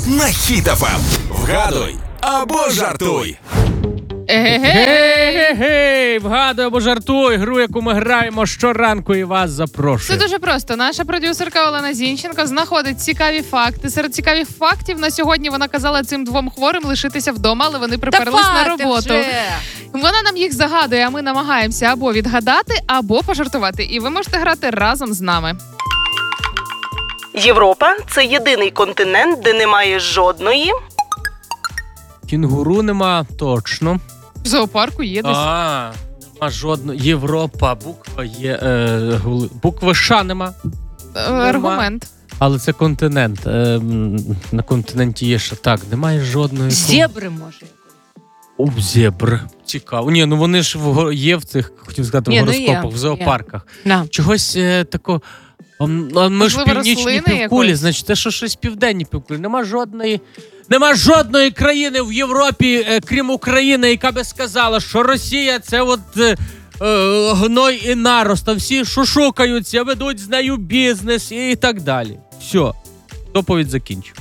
на Хіт ФМ. Вгадуй або жартуй. Гей, вгадуй або жартуй, гру, яку ми граємо щоранку, і вас запрошую. Це дуже просто. Наша продюсерка Олена Зінченко знаходить цікаві факти. Серед цікавих фактів на сьогодні вона казала цим двом хворим лишитися вдома, але вони приперлись на роботу. Вже. Вона нам їх загадує, а ми намагаємося або відгадати, або пожартувати. І ви можете грати разом з нами. Європа – це єдиний континент, де немає жодної... Кінгуру нема, точно. В зоопарку є десь. Нема жодного. Європа, буква є. Букви Ш нема. Аргумент. Але це континент. На континенті є ще так. Немає жодної. Зебри, може. Зебр. Цікаво. Ні, ну вони ж є в цих, хотів сказати, в гороскопах, в зоопарках. Да. Чогось такого. Ми ж північні півкулі, якось? значить, те, що щось південні півкулі. Нема жодної країни в Європі, крім України, яка би сказала, що Росія – це от гной і нарост, а всі шушукаються, ведуть з нею бізнес і так далі. Все, доповідь закінчу.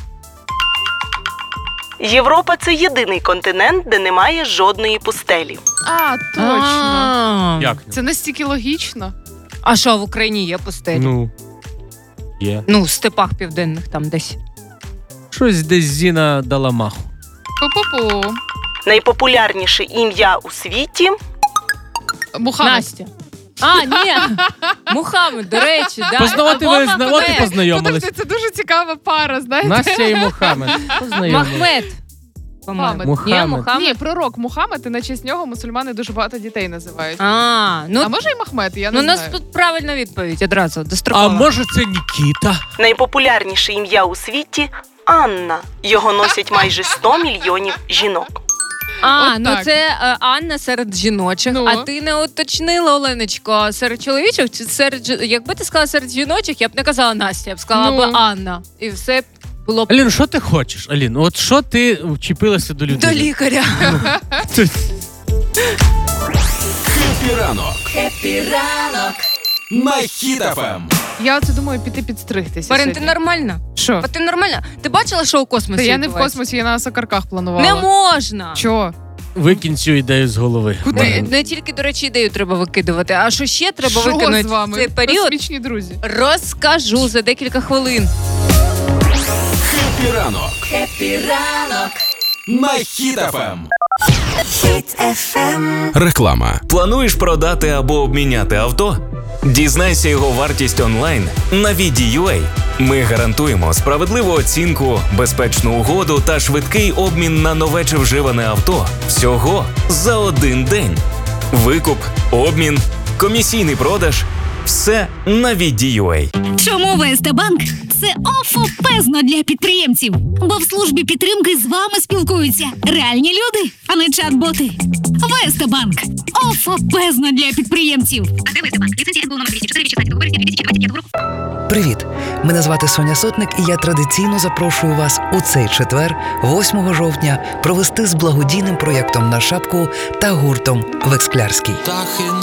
Європа – це єдиний континент, де немає жодної пустелі. А, точно. Як? Це настільки логічно. А що, в Україні є пустелі? Є. Ну, в степах південних там десь. Щось десь Зіна дала маху. Пу-пу-пу. Найпопулярніше ім'я у світі – Мухаммед. Настя. А, ні. Мухаммед, до речі, да. Познавати Або ви Махмед. от і познайомились. Подожди, це дуже цікава пара, знаєте? Настя і Мухаммед. Познайомились. Махмед. По-моєму. Мухаммед. Ні, Мухаммед. Ні, пророк Мухаммед, і на честь нього мусульмани дуже багато дітей називають. Ну, А може і Махмед, я не у нас знаю. тут правильна відповідь одразу, дострокова. А може це Нікіта? найпопулярніше ім'я у світі – Анна. Його носять майже 100 мільйонів жінок. А, От ну так. це Анна серед жіночих, Ну. а ти не уточнила, Оленочко, серед чоловічих чи якби ти сказала серед жіночих, я б не казала Настя, я б сказала Ну. б Анна. І все було б Алін, що ти хочеш? Алін, от що ти вчепилася до до людини? лікаря. Хеппі ранок на Хіт ФМ. Я оце думаю піти підстригтися. Марин, ти сьогодні. нормальна? Що? А ти нормальна? Ти бачила, що у космосі Та я не в відбувається? космосі, я на сокарках планувала. Не можна! Чого? Викинь цю ідею з голови. Не тільки, до речі, ідею треба викидувати, а що ще треба Що викинути з вами? в цей період, Космічні друзі. розкажу за декілька хвилин. Хеппі ранок на Хіт ФМ. Реклама. Плануєш продати або обміняти авто? Дізнайся його вартість онлайн на VD.ua. Ми гарантуємо справедливу оцінку, безпечну угоду та швидкий обмін на нове чи вживане авто всього за один день. Викуп, обмін, комісійний продаж – все на VD.ua. Чому ВСТ Банк – це офопезно для підприємців? Бо в службі підтримки з вами спілкуються реальні люди, а не чат-боти. ВСТ Банк – офопезно для підприємців. А де ВСТ Банк? Ліцензія СБУ номер 204 від 16 грудня 2025 року. Привіт! Мене звати Соня Сотник, і я традиційно запрошую вас у цей четвер, 8 жовтня, провести з благодійним проєктом «На шапку» та гуртом «Вексклярський».